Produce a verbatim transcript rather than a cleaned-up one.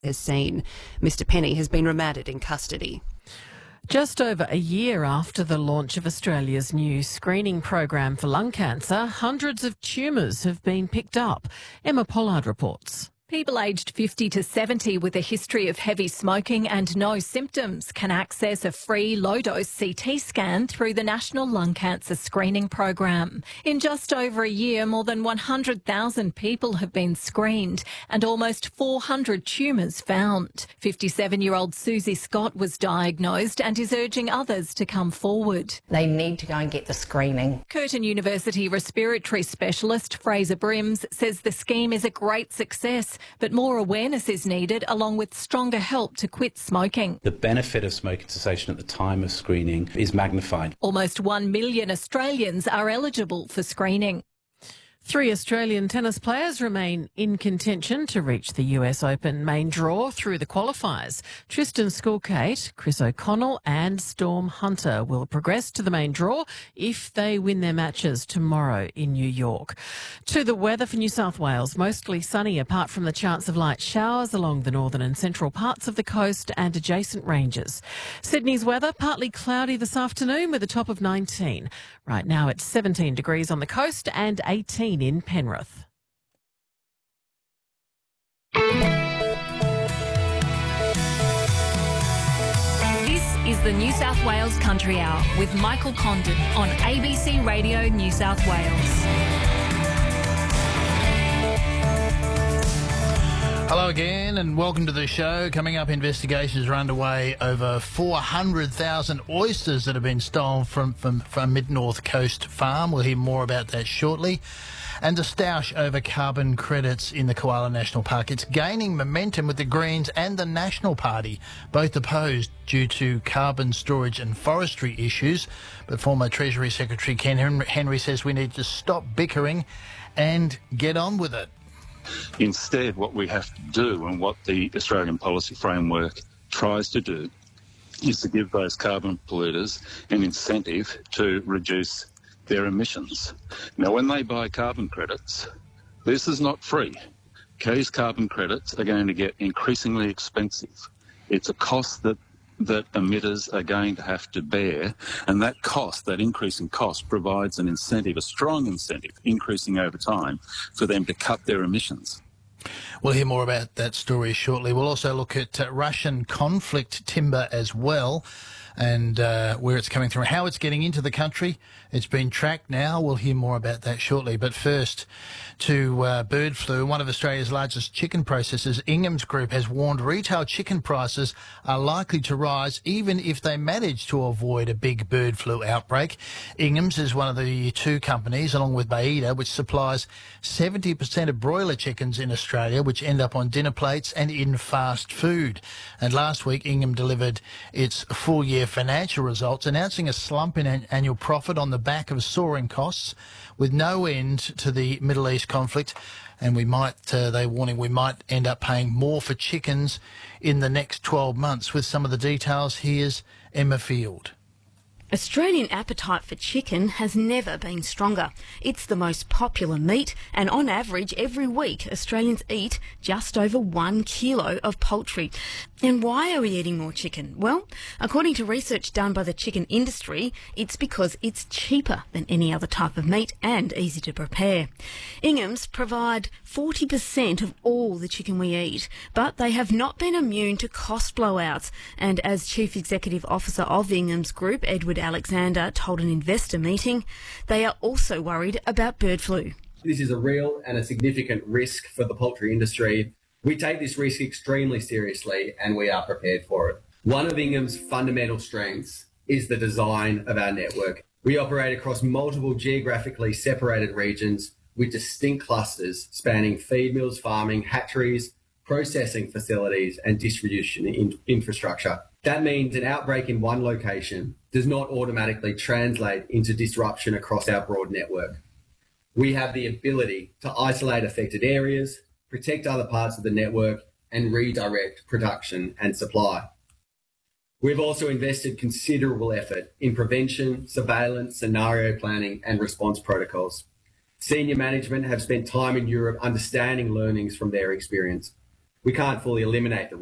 is seen. Mister Penny has been remanded in custody. Just over a year after the launch of Australia's new screening program for lung cancer, hundreds of tumours have been picked up. Emma Pollard reports. People aged fifty to seventy with a history of heavy smoking and no symptoms can access a free low-dose C T scan through the National Lung Cancer Screening Program. In just over a year, more than one hundred thousand people have been screened and almost four hundred tumours found. fifty-seven-year-old Susie Scott was diagnosed and is urging others to come forward. They need to go and get the screening. Curtin University respiratory specialist Fraser Brims says the scheme is a great success, but more awareness is needed along with stronger help to quit smoking. The benefit of smoking cessation at the time of screening is magnified. Almost one million Australians are eligible for screening. Three Australian tennis players remain in contention to reach the U S Open main draw through the qualifiers. Tristan Skulkate, Chris O'Connell and Storm Hunter will progress to the main draw if they win their matches tomorrow in New York. To the weather for New South Wales, mostly sunny apart from the chance of light showers along the northern and central parts of the coast and adjacent ranges. Sydney's weather, partly cloudy this afternoon with a top of nineteen. Right now it's seventeen degrees on the coast and eighteen in Penrith. This is the New South Wales Country Hour with Michael Condon on A B C Radio New South Wales. Hello again and welcome to the show. Coming up, investigations are underway over four hundred thousand oysters that have been stolen from, from, from Mid-North Coast Farm. We'll hear more about that shortly. And the stoush over carbon credits in the Koala National Park. It's gaining momentum with the Greens and the National Party, both opposed due to carbon storage and forestry issues. But former Treasury Secretary Ken Henry says we need to stop bickering and get on with it. Instead, what we have to do, and what the Australian policy framework tries to do, is to give those carbon polluters an incentive to reduce their emissions. Now, when they buy carbon credits, this is not free. These carbon credits are going to get increasingly expensive. It's a cost that that emitters are going to have to bear, and that cost, that increasing cost, provides an incentive, a strong incentive, increasing over time, for them to cut their emissions. We'll hear more about that story shortly. We'll also look at uh, Russian conflict timber as well, and uh, where it's coming from, how it's getting into the country. It's been tracked now. We'll hear more about that shortly. But first, to uh, bird flu. One of Australia's largest chicken processors, Ingham's Group, has warned retail chicken prices are likely to rise even if they manage to avoid a big bird flu outbreak. Ingham's is one of the two companies, along with Baiada, which supplies seventy percent of broiler chickens in Australia, which end up on dinner plates and in fast food. And last week, Ingham delivered its full-year financial results, announcing a slump in an annual profit on the back of soaring costs, with no end to the Middle East conflict. And we might, uh, they're warning, we might end up paying more for chickens in the next twelve months. With some of the details, here's Emma Field. Australian appetite for chicken has never been stronger. It's the most popular meat, and on average every week Australians eat just over one kilo of poultry. And why are we eating more chicken? Well, according to research done by the chicken industry, it's because it's cheaper than any other type of meat and easy to prepare. Ingham's provide forty percent of all the chicken we eat, but they have not been immune to cost blowouts. And as Chief Executive Officer of Ingham's Group, Edward Alexander, told an investor meeting, they are also worried about bird flu. This is a real and a significant risk for the poultry industry. We take this risk extremely seriously and we are prepared for it. One of Ingham's fundamental strengths is the design of our network. We operate across multiple geographically separated regions with distinct clusters spanning feed mills, farming, hatcheries, processing facilities and distribution in- infrastructure. That means an outbreak in one location does not automatically translate into disruption across our broad network. We have the ability to isolate affected areas, protect other parts of the network, and redirect production and supply. We've also invested considerable effort in prevention, surveillance, scenario planning, and response protocols. Senior management have spent time in Europe understanding learnings from their experience. we can't fully eliminate the